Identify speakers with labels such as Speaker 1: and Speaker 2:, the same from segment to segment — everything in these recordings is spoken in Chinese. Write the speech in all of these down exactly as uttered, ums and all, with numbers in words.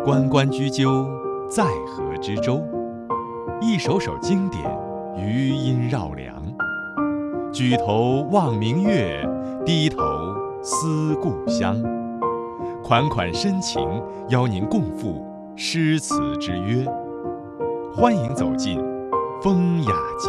Speaker 1: 关关雎鸠，在河之洲。一首首经典，余音绕梁。举头望明月，低头思故乡。款款深情，邀您共赴诗词之约。欢迎走进风雅集。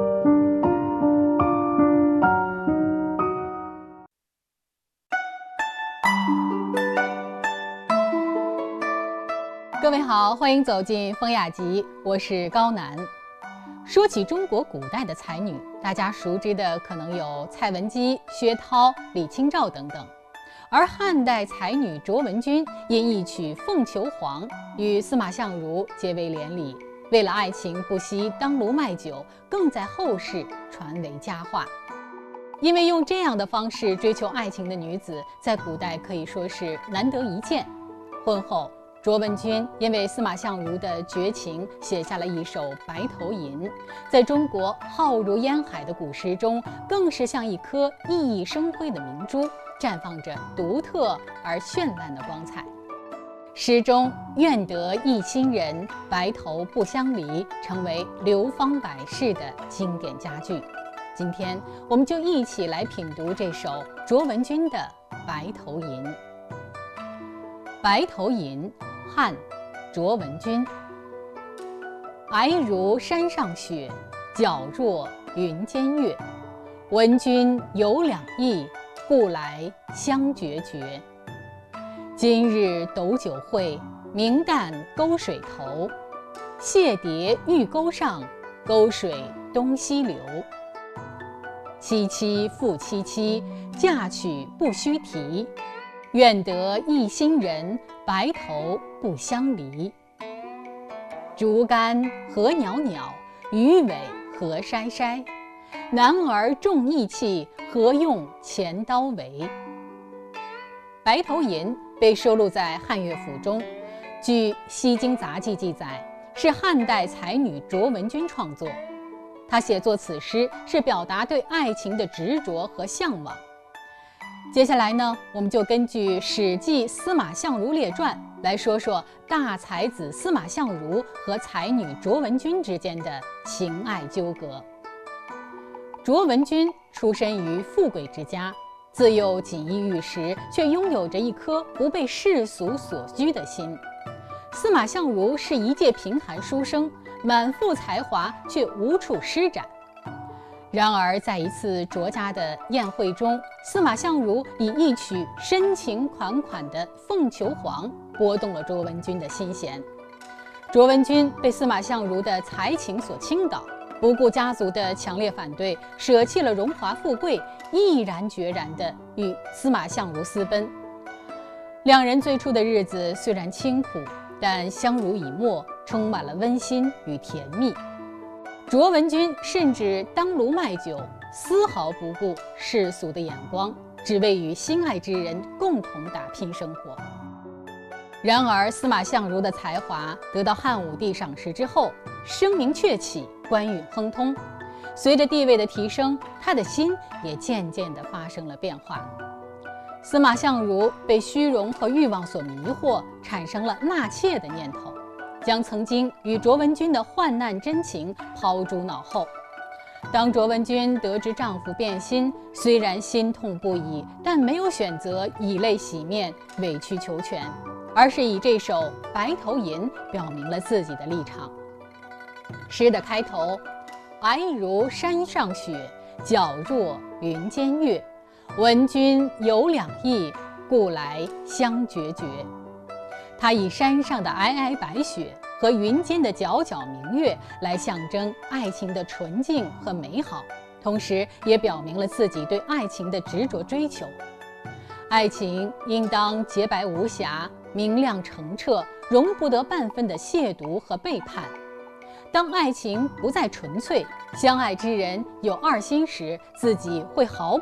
Speaker 2: 各位好，欢迎走进风雅集，我是高楠。说起中国古代的才女，大家熟知的可能有蔡文姬、薛涛、李清照等等。而汉代才女卓文君因一曲《凤求凰》与司马相如结为连理，为了爱情不惜当炉卖酒，更在后世传为佳话。因为用这样的方式追求爱情的女子，在古代可以说是难得一见。婚后，卓文君因为司马相如的绝情，写下了一首《白头吟》，在中国浩如烟海的古诗中，更是像一颗熠熠生辉的明珠，绽放着独特而绚烂的光彩。诗中“愿得一心人，白头不相离”成为流芳百世的经典佳句。今天，我们就一起来品读这首卓文君的《白头吟》。《白头吟》汉，卓文君。皑如山上雪，皎若云间月。闻君有两意，故来相决绝。今日斗酒会，明旦沟水头。蟹蝶玉钩上，沟水东西流。萋萋复萋萋，嫁娶不须啼。愿得一心人，白头不相离。竹竿何袅袅，鱼尾何筛筛。男儿重义气，何用钱刀为？《白头吟》被收录在汉乐府中，据《西京杂记》记载，是汉代才女卓文君创作。她写作此诗是表达对爱情的执着和向往。接下来呢，我们就根据《史记·司马相如列传》来说说大才子司马相如和才女卓文君之间的情爱纠葛。卓文君出身于富贵之家，自幼锦衣玉食，却拥有着一颗不被世俗所拘的心。司马相如是一介贫寒书生，满腹才华却无处施展。然而在一次卓家的宴会中，司马相如以一曲深情款款的《凤求凰》拨动了卓文君的心弦。卓文君被司马相如的才情所倾倒，不顾家族的强烈反对，舍弃了荣华富贵，毅然决然地与司马相如私奔。两人最初的日子虽然清苦，但相濡以沫，充满了温馨与甜蜜。卓文君甚至当炉卖酒，丝毫不顾世俗的眼光，只为与心爱之人共同打拼生活。然而司马相如的才华得到汉武帝赏识之后，声名鹊起，官运亨通。随着地位的提升，他的心也渐渐地发生了变化。司马相如被虚荣和欲望所迷惑，产生了纳妾的念头，将曾经与卓文君的患难真情抛诸脑后。当卓文君得知丈夫变心，虽然心痛不已，但没有选择以泪洗面、委曲求全，而是以这首《白头吟》表明了自己的立场。诗的开头：皑如山上雪，皎若云间月。闻君有两意，故来相决绝。他以山上的皑皑白雪和云间的皎皎明月来象征爱情的纯净和美好，同时也表明了自己对爱情的执着追求。爱情应当洁白无瑕，明亮澄澈，容不得半分的亵渎和背叛。当爱情不再纯粹，相爱之人有二心时，自己会毫